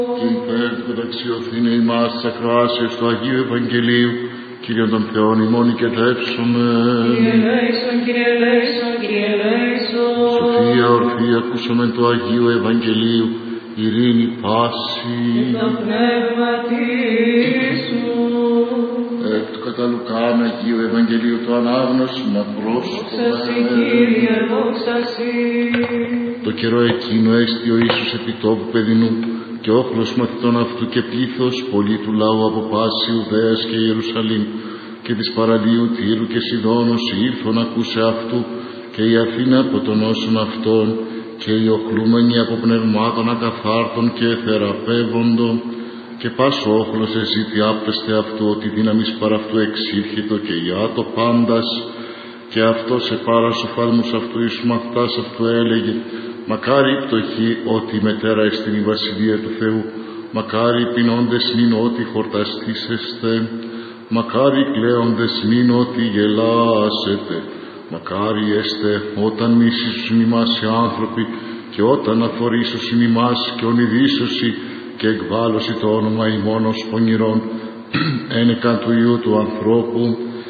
Την πέμπτη καταξιωθήνε ημάς της ακροάσεως του Αγίου Ευαγγελίου, Κύριον των Θεών ημών οικετεύσομαι. Κύριε ελέησον, Κύριε ελέησον, Κύριε ελέησον. Σοφία ορφή ακούσομεν του Αγίου Ευαγγελίου, ειρήνη πάση. Και το πνεύματι σου. Εκ του κατά Λουκάν Αγίου Ευαγγελίου του ανάγνωσμα πρόσωπο. Δόξα σοι, Κύριε, δόξα σοι. Το καιρό εκείνο έστη ο Ιησούς επί τόπου παιδινού και όχλος μαθητών αυτού και πλήθος πολύ του λαού από πάση Ιουδαίας και Ιερουσαλήμ και της παραλίου Τύρου και Σιδώνος ήλθον ακούσε αυτού και η Αθήνα από τον όσων αυτών και οι οχλούμενοι από πνευμάτων ακαθάρτων και θεραπεύοντο και πάσο όχλος εζήτη άπτεστε αυτού ότι δύναμις παρά αυτού εξήρχητο και ιάτο πάντας και αυτός επάρας οφθάλμους αυτού εις μαθητάς αυτού έλεγε μακάρι οι πτωχοί ότι μετέρα εστιν η Βασιλεία του Θεού, μακάρι οι πεινώντες μην ότι χορταστήσεστε, μακάρι οι κλαίοντες μην ότι γελάσετε, μακάρι έστε όταν μίσησουν ημάς οι άνθρωποι και όταν αφορήσωσιν ημάς και ονειδήσωσι και εκβάλλωσι το όνομα ημών ως πονηρών ένεκαν του Υιού του ανθρώπου